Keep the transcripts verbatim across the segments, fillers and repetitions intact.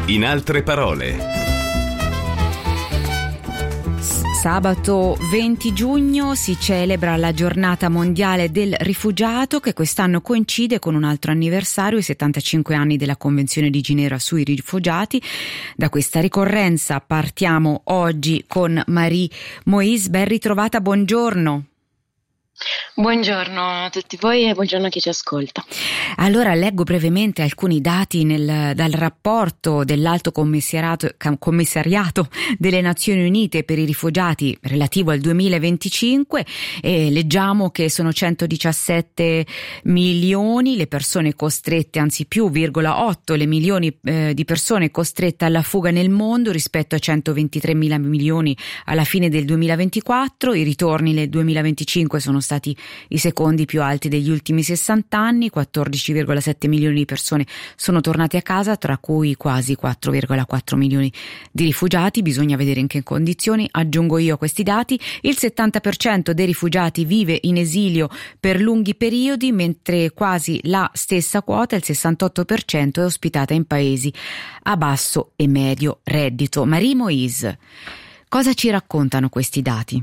In altre parole. Sabato venti giugno si celebra la giornata mondiale del rifugiato, che quest'anno coincide con un altro anniversario, i settantacinque anni della Convenzione di Ginevra sui rifugiati. Da questa ricorrenza partiamo oggi con Marie Moïse. Ben ritrovata, buongiorno. Buongiorno a tutti voi e buongiorno a chi ci ascolta. Allora leggo brevemente alcuni dati nel, dal rapporto dell'Alto Commissariato, Commissariato delle Nazioni Unite per i rifugiati relativo al duemilaventicinque, e leggiamo che sono centodiciassette milioni le persone costrette, anzi più, virgola otto le milioni eh, di persone costrette alla fuga nel mondo rispetto a centoventitré mila milioni alla fine del duemilaventiquattro. I ritorni nel duemilaventicinque sono stati i secondi più alti degli ultimi sessanta anni, quattordici virgola sette milioni di persone sono tornate a casa, tra cui quasi quattro virgola quattro milioni di rifugiati. Bisogna vedere in che condizioni. Aggiungo io a questi dati: il settanta per cento dei rifugiati vive in esilio per lunghi periodi, mentre quasi la stessa quota, il sessantotto per cento, è ospitata in paesi a basso e medio reddito. Marie Moïse, cosa ci raccontano questi dati?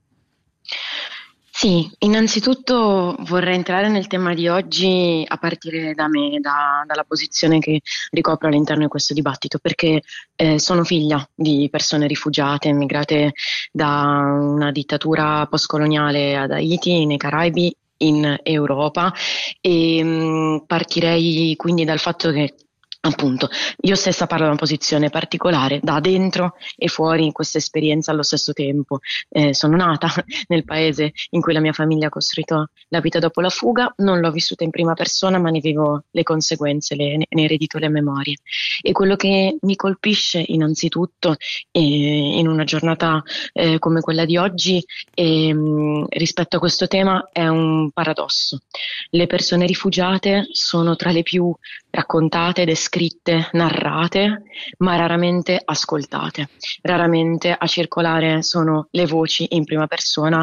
Sì, innanzitutto vorrei entrare nel tema di oggi a partire da me, da, dalla posizione che ricopro all'interno di questo dibattito, perché eh, sono figlia di persone rifugiate, immigrate da una dittatura postcoloniale ad Haiti, nei Caraibi, in Europa, e mh, partirei quindi dal fatto che, appunto, io stessa parlo da una posizione particolare, da dentro e fuori questa esperienza allo stesso tempo. Eh, sono nata nel paese in cui la mia famiglia ha costruito la vita dopo la fuga, non l'ho vissuta in prima persona, ma ne vivo le conseguenze, le, ne eredito le memorie. E quello che mi colpisce innanzitutto eh, in una giornata eh, come quella di oggi eh, rispetto a questo tema è un paradosso. Le persone rifugiate sono tra le più raccontate, descritte, narrate, ma raramente ascoltate. Raramente a circolare sono le voci in prima persona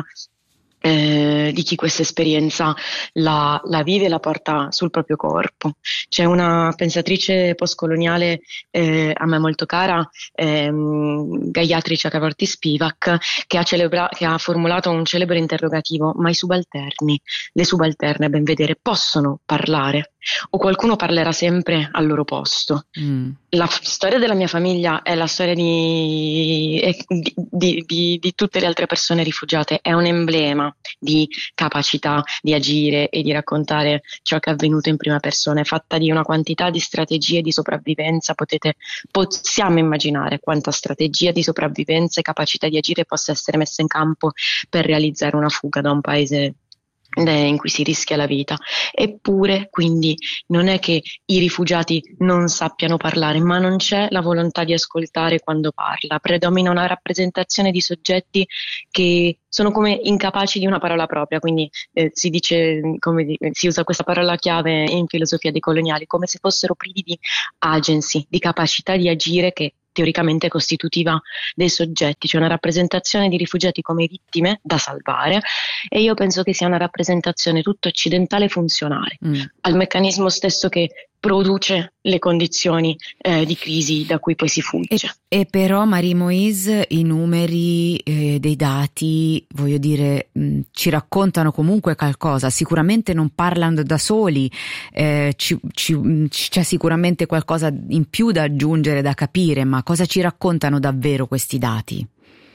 eh, di chi questa esperienza la, la vive e la porta sul proprio corpo. C'è una pensatrice postcoloniale eh, a me molto cara, ehm, Gayatri Chakravarti Spivak, che ha, celebra- che ha formulato un celebre interrogativo: ma i subalterni, le subalterne, a ben vedere, possono parlare? O qualcuno parlerà sempre al loro posto? Mm. La f- storia della mia famiglia è la storia di, di, di, di, di tutte le altre persone rifugiate, è un emblema di capacità di agire e di raccontare ciò che è avvenuto in prima persona. È fatta di una quantità di strategie di sopravvivenza. Potete, possiamo immaginare quanta strategia di sopravvivenza e capacità di agire possa essere messa in campo per realizzare una fuga da un paese in cui si rischia la vita. Eppure, quindi, non è che i rifugiati non sappiano parlare, ma non c'è la volontà di ascoltare quando parla. Predomina una rappresentazione di soggetti che sono come incapaci di una parola propria, quindi eh, si dice, come di, si usa questa parola chiave in filosofia decoloniale, come se fossero privi di agency, di capacità di agire che teoricamente costitutiva dei soggetti. C'è una rappresentazione di rifugiati come vittime da salvare, e io penso che sia una rappresentazione tutta occidentale funzionale mm. al meccanismo stesso che produce le condizioni eh, di crisi da cui poi si fugge. E, e però, Marie Moïse, i numeri eh, dei dati, voglio dire, mh, ci raccontano comunque qualcosa. Sicuramente non parlano da soli, eh, ci, ci, c'è sicuramente qualcosa in più da aggiungere, da capire, ma cosa ci raccontano davvero questi dati?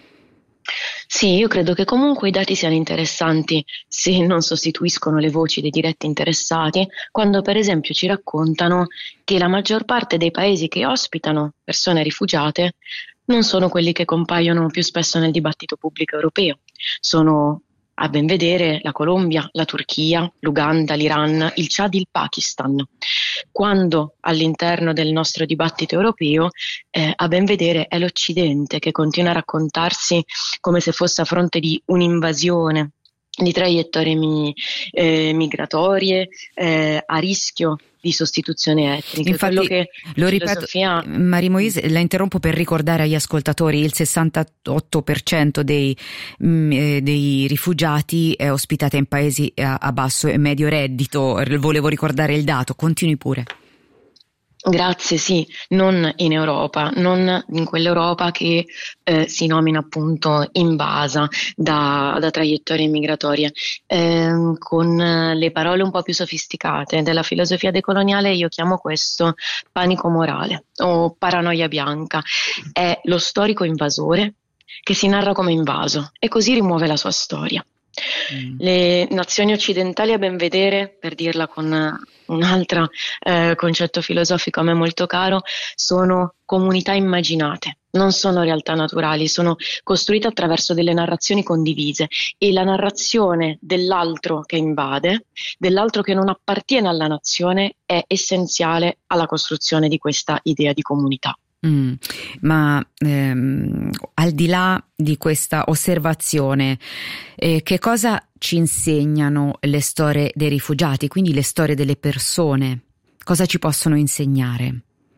Sì, io credo che comunque i dati siano interessanti se non sostituiscono le voci dei diretti interessati, quando per esempio ci raccontano che la maggior parte dei paesi che ospitano persone rifugiate non sono quelli che compaiono più spesso nel dibattito pubblico europeo. Sono, a ben vedere, la Colombia, la Turchia, l'Uganda, l'Iran, il Ciad, il Pakistan. Quando all'interno del nostro dibattito europeo, eh, a ben vedere, è l'Occidente che continua a raccontarsi come se fosse a fronte di un'invasione di traiettorie mi, eh, migratorie eh, a rischio di sostituzione etnica. Infatti, quello che lo ripeto, filosofia... Marie Moïse, la interrompo per ricordare agli ascoltatori: il sessantotto per cento dei, mh, dei rifugiati è ospitata in paesi a, a basso e medio reddito. Volevo ricordare il dato, continui pure. Grazie, sì, non in Europa, non in quell'Europa che eh, si nomina appunto invasa da, da traiettorie migratorie. Ehm, con eh, le parole un po' più sofisticate della filosofia decoloniale io chiamo questo panico morale o paranoia bianca. È lo storico invasore che si narra come invaso e così rimuove la sua storia. Mm. Le nazioni occidentali, a ben vedere, per dirla con un altro eh, concetto filosofico a me molto caro, sono comunità immaginate, non sono realtà naturali, sono costruite attraverso delle narrazioni condivise e la narrazione dell'altro che invade, dell'altro che non appartiene alla nazione, è essenziale alla costruzione di questa idea di comunità. Mm, ma ehm, al di là di questa osservazione, eh, che cosa ci insegnano le storie dei rifugiati, quindi le storie delle persone? Cosa ci possono insegnare?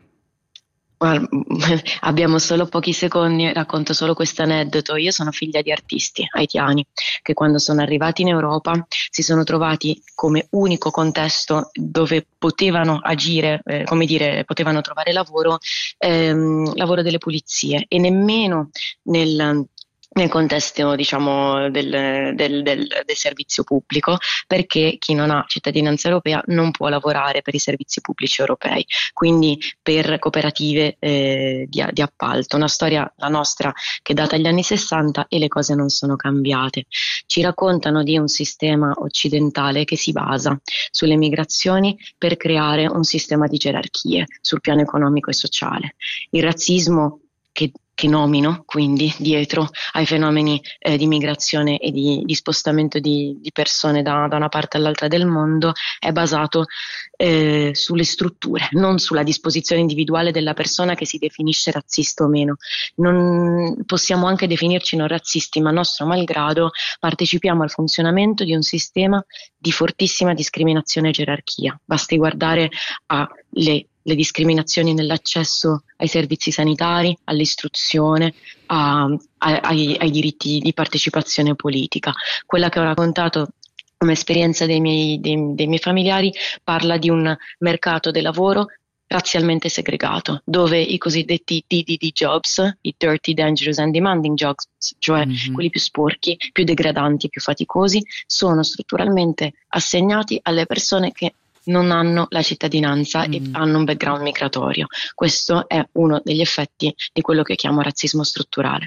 Guarda, abbiamo solo pochi secondi, racconto solo questo aneddoto. Io sono figlia di artisti haitiani che quando sono arrivati in Europa si sono trovati come unico contesto dove potevano agire, eh, come dire, potevano trovare lavoro, ehm, lavoro delle pulizie e nemmeno nel nel contesto, diciamo, del, del, del, del servizio pubblico, perché chi non ha cittadinanza europea non può lavorare per i servizi pubblici europei, quindi per cooperative eh, di, di appalto. Una storia, la nostra, che data agli anni sessanta e le cose non sono cambiate. Ci raccontano di un sistema occidentale che si basa sulle migrazioni per creare un sistema di gerarchie sul piano economico e sociale. Il razzismo che che nomino quindi dietro ai fenomeni eh, di migrazione e di, di spostamento di, di persone da, da una parte all'altra del mondo è basato eh, sulle strutture, non sulla disposizione individuale della persona che si definisce razzista o meno. Non, possiamo anche definirci non razzisti, ma a nostro malgrado partecipiamo al funzionamento di un sistema di fortissima discriminazione e gerarchia. Basti guardare alle le discriminazioni nell'accesso ai servizi sanitari, all'istruzione, a, a, ai, ai diritti di partecipazione politica. Quella che ho raccontato come esperienza dei miei, dei, dei miei familiari parla di un mercato del lavoro razzialmente segregato, dove i cosiddetti D D D jobs, i dirty, dangerous and demanding jobs, cioè mm-hmm. quelli più sporchi, più degradanti, più faticosi, sono strutturalmente assegnati alle persone che non hanno la cittadinanza mm. e hanno un background migratorio. Questo è uno degli effetti di quello che chiamo razzismo strutturale.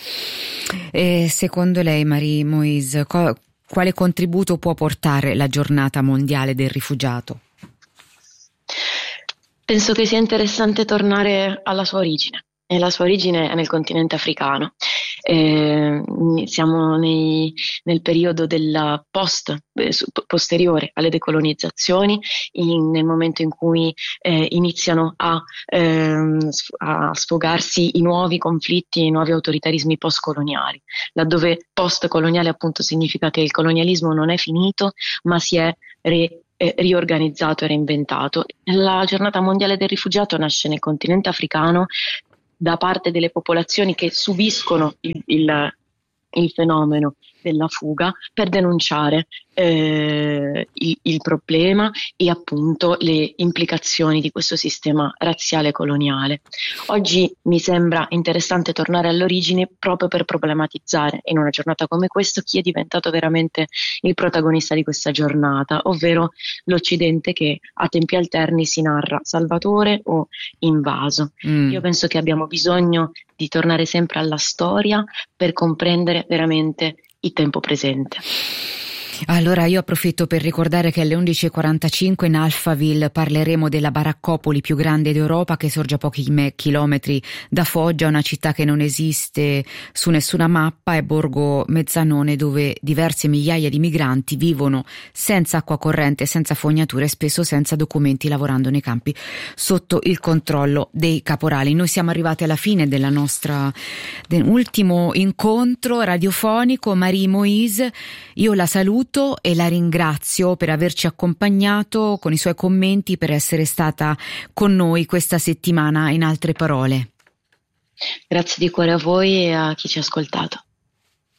E secondo lei, Marie Moïse, co- quale contributo può portare la giornata mondiale del rifugiato? Penso che sia interessante tornare alla sua origine. E la sua origine è nel continente africano. Eh, siamo nei, nel periodo del post, eh, posteriore alle decolonizzazioni, in, nel momento in cui eh, iniziano a, ehm, a sfogarsi i nuovi conflitti, i nuovi autoritarismi postcoloniali, laddove postcoloniale appunto significa che il colonialismo non è finito, ma si è re, eh, riorganizzato e reinventato. La giornata mondiale del rifugiato nasce nel continente africano da parte delle popolazioni che subiscono il, il, il fenomeno della fuga per denunciare eh, il, il problema e appunto le implicazioni di questo sistema razziale coloniale. Oggi mi sembra interessante tornare all'origine proprio per problematizzare in una giornata come questa chi è diventato veramente il protagonista di questa giornata, ovvero l'Occidente che a tempi alterni si narra salvatore o invaso. Mm. Io penso che abbiamo bisogno di tornare sempre alla storia per comprendere veramente il tempo presente. Allora io approfitto per ricordare che alle undici e quarantacinque in Alphaville parleremo della baraccopoli più grande d'Europa che sorge a pochi me- chilometri da Foggia, una città che non esiste su nessuna mappa, è Borgo Mezzanone, dove diverse migliaia di migranti vivono senza acqua corrente, senza fognature e spesso senza documenti, lavorando nei campi sotto il controllo dei caporali. Noi siamo arrivati alla fine della nostra ultimo incontro radiofonico. Marie Moïse, io la saluto e la ringrazio per averci accompagnato con i suoi commenti, per essere stata con noi questa settimana in Altre Parole. Grazie di cuore a voi e a chi ci ha ascoltato.